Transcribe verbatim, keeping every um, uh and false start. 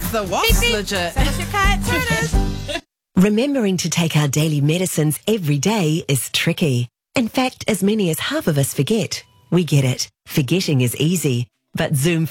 The what's legit? Send us your cat photos. Remembering to take our daily medicines every day is tricky. In fact, as many as half of us forget. We get it. Forgetting is easy. But Zoom